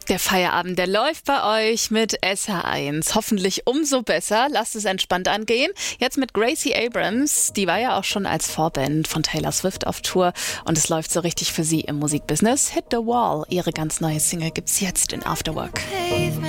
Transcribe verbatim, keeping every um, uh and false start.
Der Feierabend, der läuft bei euch mit S H eins. Hoffentlich umso besser. Lasst es entspannt angehen. Jetzt mit Gracie Abrams. Die war ja auch schon als Vorband von Taylor Swift auf Tour. Und es läuft so richtig für sie im Musikbusiness. Hit the Wall. Ihre ganz neue Single gibt's jetzt in Afterwork.